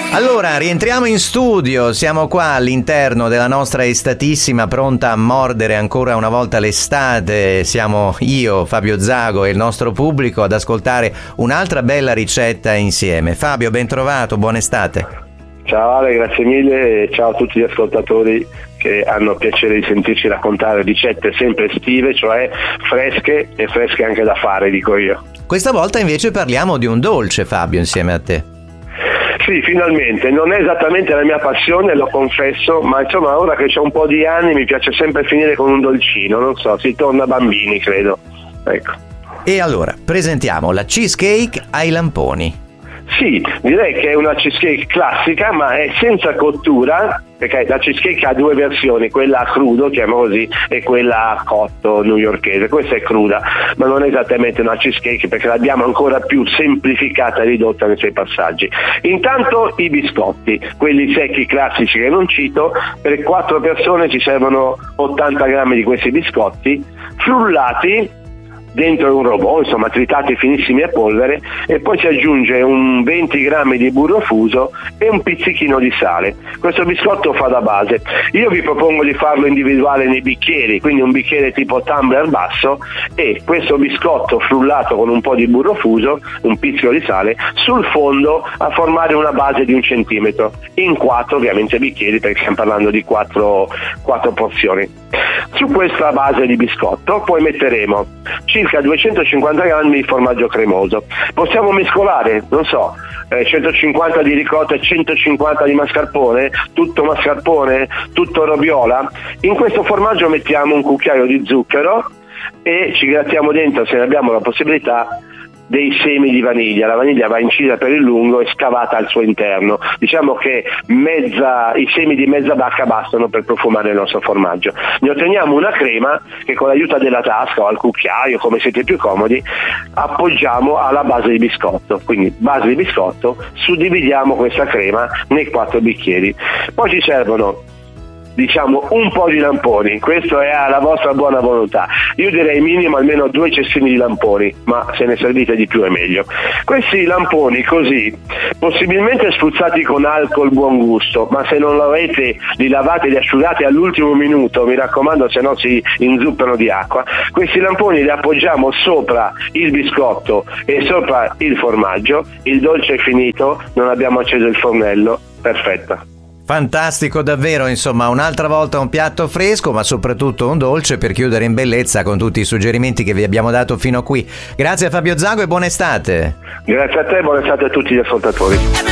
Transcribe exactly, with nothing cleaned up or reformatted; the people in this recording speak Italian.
Allora, rientriamo in studio, siamo qua all'interno della nostra estatissima, pronta a mordere ancora una volta l'estate. Siamo io, Fabio Zago, e il nostro pubblico ad ascoltare un'altra bella ricetta insieme. Fabio, ben trovato, buona estate. Ciao Ale, grazie mille e ciao a tutti gli ascoltatori che hanno piacere di sentirci raccontare ricette sempre estive, cioè fresche e fresche anche da fare, dico io. Questa volta invece parliamo di un dolce, Fabio, insieme a te. Sì, finalmente, non è esattamente la mia passione, lo confesso, ma insomma ora che c'ho un po' di anni mi piace sempre finire con un dolcino, non so, si torna bambini, credo. Ecco. E allora, presentiamo la cheesecake ai lamponi. Sì, direi che è una cheesecake classica, ma è senza cottura, perché la cheesecake ha due versioni, quella a crudo, chiamiamo così, e quella a cotto newyorkese. Questa è cruda, ma non è esattamente una cheesecake perché l'abbiamo ancora più semplificata e ridotta nei suoi passaggi. Intanto i biscotti, quelli secchi classici che non cito, per quattro persone ci servono ottanta grammi di questi biscotti, frullati dentro un robot, insomma tritati finissimi a polvere, e poi si aggiunge un venti grammi di burro fuso e un pizzichino di sale. Questo biscotto fa da base. Io vi propongo di farlo individuale nei bicchieri, quindi un bicchiere tipo tumbler basso, e questo biscotto frullato con un po' di burro fuso, un pizzico di sale, sul fondo a formare una base di un centimetro, in quattro ovviamente bicchieri, perché stiamo parlando di quattro, quattro porzioni. Su questa base di biscotto poi metteremo circa duecentocinquanta grammi di formaggio cremoso. Possiamo mescolare, non so, eh, centocinquanta di ricotta e centocinquanta di mascarpone, tutto mascarpone, tutto robiola. In questo formaggio mettiamo un cucchiaio di zucchero e ci grattiamo dentro, se ne abbiamo la possibilità, dei semi di vaniglia. La vaniglia va incisa per il lungo e scavata al suo interno. Diciamo che mezza, i semi di mezza bacca bastano per profumare il nostro formaggio. Ne otteniamo una crema che con l'aiuto della tasca o al cucchiaio, come siete più comodi, appoggiamo alla base di biscotto. Quindi base di biscotto, suddividiamo questa crema nei quattro bicchieri. Poi ci servono, diciamo, un po' di lamponi. Questo è alla vostra buona volontà. Io direi minimo almeno due cestini di lamponi, ma se ne servite di più è meglio. Questi lamponi così, possibilmente spruzzati con alcol buon gusto, ma se non lo avete li lavate e li asciugate all'ultimo minuto, mi raccomando, se no si inzuppano di acqua. Questi lamponi li appoggiamo sopra il biscotto e sopra il formaggio. Il dolce è finito, non abbiamo acceso il fornello, perfetta. Fantastico davvero, insomma, un'altra volta un piatto fresco, ma soprattutto un dolce per chiudere in bellezza con tutti i suggerimenti che vi abbiamo dato fino a qui. Grazie a Fabio Zago e buona estate. Grazie a te, buona estate a tutti gli ascoltatori.